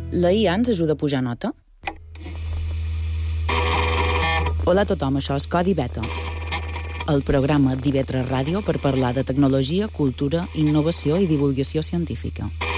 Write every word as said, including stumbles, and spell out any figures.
La I A ens ajuda a pujar nota? Hola a tothom, això és Codi Beta, el programa d'I V tres Ràdio per parlar de tecnologia, cultura, innovació i divulgació científica.